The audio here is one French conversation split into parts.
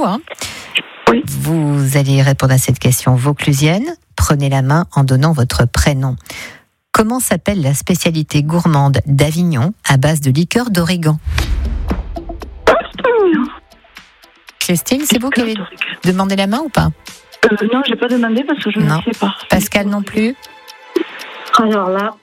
vous. Oui. Vous allez répondre à cette question vauclusienne. Prenez la main en donnant votre prénom. Comment s'appelle la spécialité gourmande d'Avignon à base de liqueur d'origan? Christine, c'est vous qui avez demandé la main ou pas? Non, j'ai pas demandé parce que je ne sais pas. Pascal non plus? Alors là...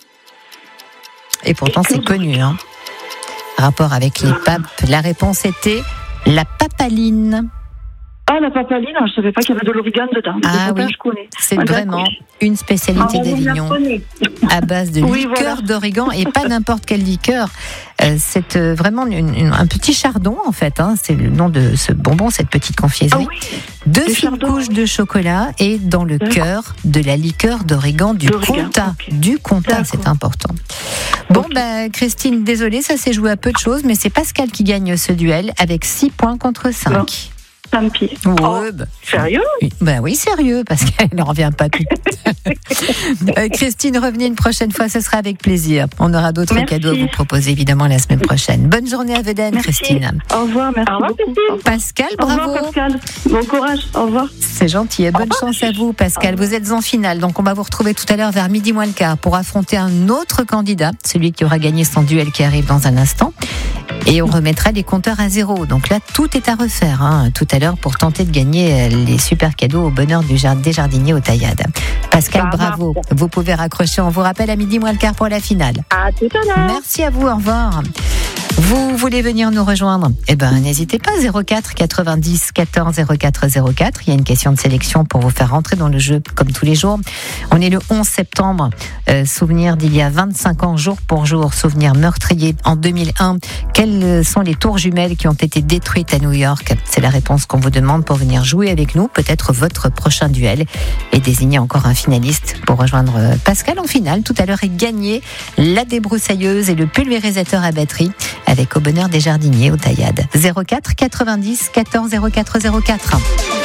Et pourtant, c'est connu. Rapport avec les papes, la réponse était la papaline. Ah, la papaline, je ne savais pas qu'il y avait de l'origan dedans. Ah oui, je connais. c'est vraiment une spécialité d'Avignon à base de liqueur d'origan et pas n'importe quelle liqueur. C'est vraiment un petit chardon en fait. C'est le nom de ce bonbon, cette petite confiserie. Ah oui, 2 fines couches de chocolat et dans le cœur de la liqueur d'origan du Comtat. Okay. Du Comtat, c'est important. Bon, Christine, désolée, ça s'est joué à peu de choses, mais c'est Pascal qui gagne ce duel avec 6 points contre 5. Non. Tant pis. Sérieux? Oui, sérieux, parce qu'elle n'en revient pas tout. Christine, revenez une prochaine fois, ce sera avec plaisir. On aura d'autres cadeaux à vous proposer, évidemment, la semaine prochaine. Bonne journée à Védène, Christine. Au revoir, merci beaucoup. Pascal, bravo. Au revoir, Pascal. Bon courage, au revoir. C'est gentil et bonne chance à vous, Pascal. Vous êtes en finale, donc on va vous retrouver tout à l'heure vers 12:15 pour affronter un autre candidat, celui qui aura gagné son duel qui arrive dans un instant. Et on remettra les compteurs à zéro. Donc là, tout est à refaire tout à l'heure pour tenter de gagner les super cadeaux au bonheur des jardiniers au Taillade. Pascal, bravo. Vous pouvez raccrocher. On vous rappelle à 12:15 pour la finale. À tout à l'heure. Merci à vous. Au revoir. Vous voulez venir nous rejoindre? N'hésitez pas, 04 90 14 04 04. Il y a une question de sélection pour vous faire rentrer dans le jeu, comme tous les jours. On est le 11 septembre, souvenir d'il y a 25 ans, jour pour jour, souvenir meurtrier. En 2001, quelles sont les tours jumelles qui ont été détruites à New York? C'est la réponse qu'on vous demande pour venir jouer avec nous, peut-être votre prochain duel, et désigner encore un finaliste pour rejoindre Pascal en finale tout à l'heure et gagner la débroussailleuse et le pulvérisateur à batterie avec au bonheur des jardiniers au Taillade. 04 90 14 04 04.